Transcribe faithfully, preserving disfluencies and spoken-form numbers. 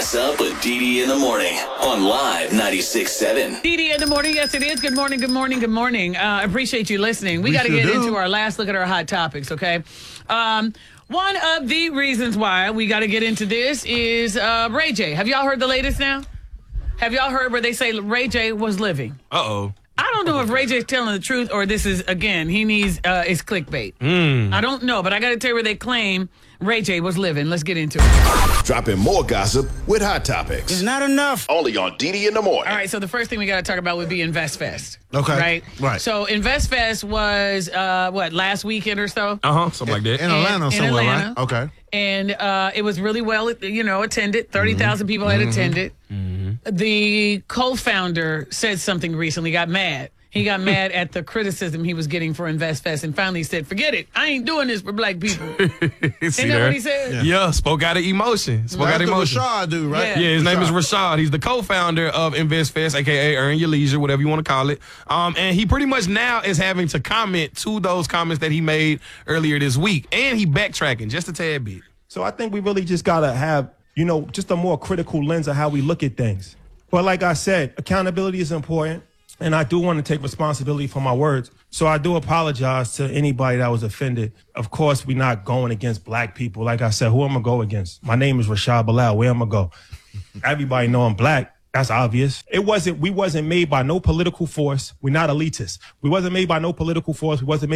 Gas Up with Dee Dee in the morning on Live ninety-six point seven. Dee Dee in the morning. Yes, it is. Good morning, good morning, good morning. Uh, I appreciate you listening. We, We got to sure get do. into our last look at our hot topics, okay? Um, one of the reasons why we got to get into this is uh, Ray J. Have y'all heard the latest now? Have y'all heard where they say Ray J was living? Uh-oh. I don't know if Ray J's telling the truth or this is, again, he needs, uh, it's clickbait. Mm. I don't know, but I got to tell you where they claim Ray J was living. Let's get into it. Dropping more gossip with Hot Topics. It's not enough. Only on Dee Dee in the morning. All right, so the first thing we got to talk about would be InvestFest. Okay. Right? Right. So InvestFest was, uh, what, last weekend or so? Uh-huh, something like that. In Atlanta in somewhere, Atlanta. right? Okay. And uh, it was really well, you know, attended. thirty thousand people had attended. The co-founder said something recently, got mad. He got mad at the criticism he was getting for InvestFest and finally said, forget it. I ain't doing this for black people. See Isn't that there? what he said? Yeah. yeah, spoke out of emotion. Spoke out That's of the emotion. Rashad dude, right? Yeah. Yeah, his name is Rashad. Rashad. He's the co-founder of InvestFest, a k a. Earn Your Leisure, whatever you want to call it. Um, and he pretty much now is having to comment to those comments that he made earlier this week. And he backtracking just a tad bit. So I think we really just got to have, you know, just a more critical lens of how we look at things. But like I said, accountability is important, and I do want to take responsibility for my words. So I do apologize to anybody that was offended. Of course, we're not going against black people. Like I said, who am I going to go against? My name is Rashad Bilal. Where am I going to go? Everybody know I'm black. That's obvious. It wasn't, we wasn't made by no political force. We're not elitists. We wasn't made by no political force. We wasn't made